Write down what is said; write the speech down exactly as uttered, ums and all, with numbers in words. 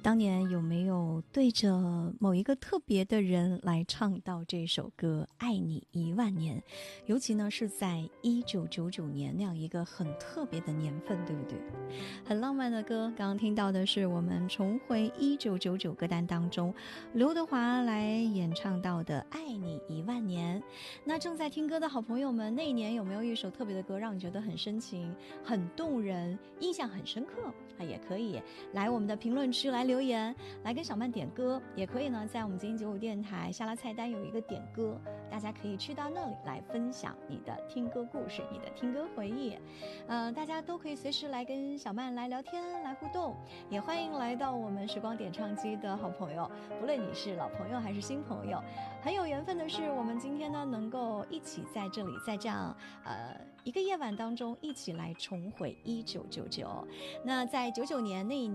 当年有没有对着某一个特别的人来唱到这首歌《爱你一万年》？尤其呢是在一九九九年那样一个很特别的年份，对不对？很浪漫的歌，刚刚听到的是我们重回一九九九歌单当中刘德华来演唱到的《爱你一万年》。那正在听歌的好朋友们，那一年有没有一首特别的歌让你觉得很深情、很动人、印象很深刻啊？也可以来我们的评论区来留言，来跟小曼点歌，也可以呢在我们今天九五电台下拉菜单有一个点歌，大家可以去到那里来分享你的听歌故事、你的听歌回忆。呃，大家都可以随时来跟小曼来聊天、来互动，也欢迎来到我们时光点唱机的好朋友，不论你是老朋友还是新朋友，很有缘分的是，我们今天呢能够一起在这里，在这样呃一个夜晚当中，一起来重回一九九九。那在九九年那一年。